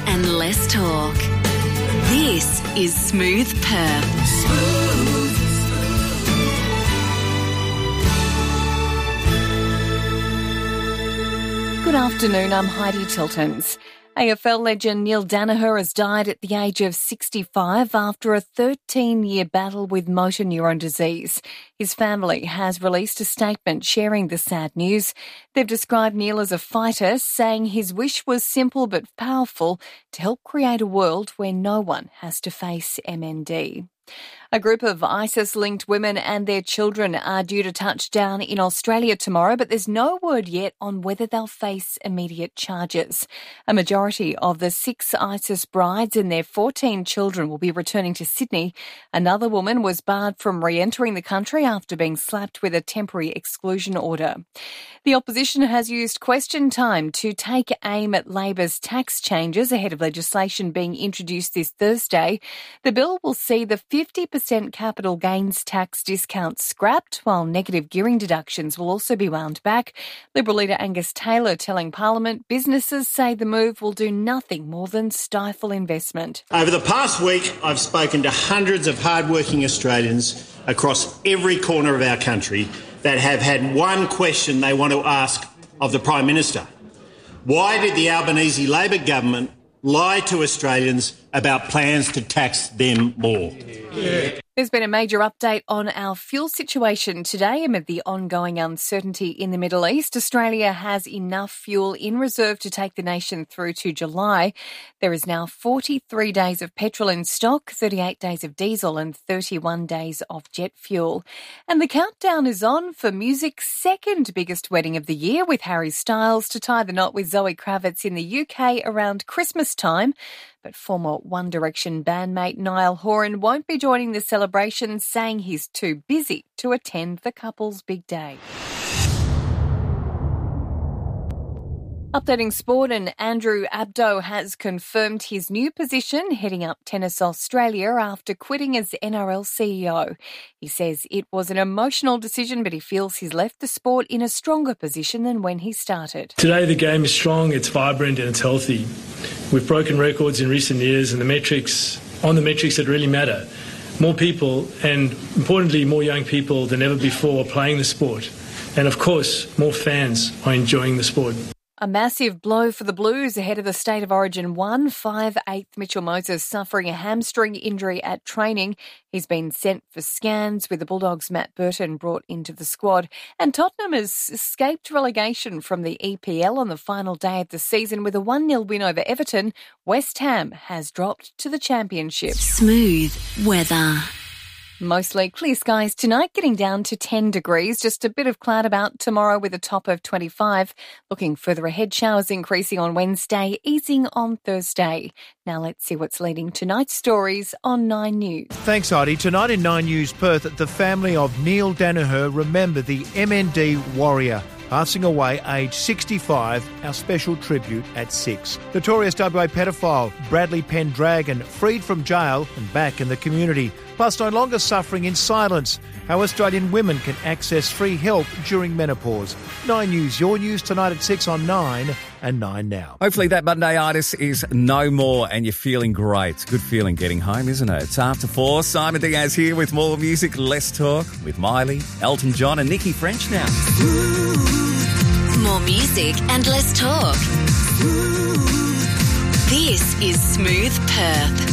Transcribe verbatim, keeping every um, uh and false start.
and less talk. This is Smooth Perth. Smooth. Good afternoon, I'm Heidi Tiltons. A F L legend Neil Daniher has died at the age of sixty-five after a thirteen-year battle with motor neuron disease. His family has released a statement sharing the sad news. They've described Neil as a fighter, saying his wish was simple but powerful to help create a world where no one has to face M N D. A group of ISIS-linked women and their children are due to touch down in Australia tomorrow, but there's no word yet on whether they'll face immediate charges. A majority of the six ISIS brides and their fourteen children will be returning to Sydney. Another woman was barred from re-entering the country after being slapped with a temporary exclusion order. The opposition has used question time to take aim at Labor's tax changes ahead of legislation being introduced this Thursday. The bill will see the fifty percent capital gains tax discount scrapped, while negative gearing deductions will also be wound back. Liberal leader Angus Taylor telling Parliament businesses say the move will do nothing more than stifle investment. Over the past week, I've spoken to hundreds of hard-working Australians across every corner of our country that have had one question they want to ask of the Prime Minister. Why did the Albanese Labor government lie to Australians about plans to tax them more? Yeah. There's been a major update on our fuel situation today amid the ongoing uncertainty in the Middle East. Australia has enough fuel in reserve to take the nation through to July. There is now forty-three days of petrol in stock, thirty-eight days of diesel and thirty-one days of jet fuel. And the countdown is on for music's second biggest wedding of the year, with Harry Styles to tie the knot with Zoe Kravitz in the U K around Christmas time. But former One Direction bandmate Niall Horan won't be joining the celebration, saying he's too busy to attend the couple's big day. Updating sport, and Andrew Abdo has confirmed his new position heading up Tennis Australia after quitting as N R L C E O. He says it was an emotional decision, but he feels he's left the sport in a stronger position than when he started. Today the game is strong, it's vibrant and it's healthy. We've broken records in recent years, and the metrics, on the metrics that really matter. More people, and importantly more young people than ever before, are playing the sport. And of course, more fans are enjoying the sport. A massive blow for the Blues ahead of the State of Origin one. five-eighth Mitchell Moses suffering a hamstring injury at training. He's been sent for scans, with the Bulldogs' Matt Burton brought into the squad. And Tottenham has escaped relegation from the E P L on the final day of the season with a one nil win over Everton. West Ham has dropped to the Championship. Smooth weather. Mostly clear skies tonight, getting down to ten degrees. Just a bit of cloud about tomorrow with a top of twenty-five. Looking further ahead, showers increasing on Wednesday, easing on Thursday. Now let's see what's leading tonight's stories on Nine News. Thanks, Heidi. Tonight in Nine News Perth, the family of Neil Daniher remember the M N D warrior. Passing away aged sixty-five, our special tribute at six. Notorious W A pedophile Bradley Pendragon freed from jail and back in the community. Plus, no longer suffering in silence. How Australian women can access free help during menopause. Nine News, your news tonight at six on Nine and Nine Now. Hopefully that Monday-itis is no more and you're feeling great. Good feeling getting home, isn't it? It's after four. Simon Diaz here with more music, less talk, with Miley, Elton John and Nikki French now. More music and less talk. This is Smooth Perth.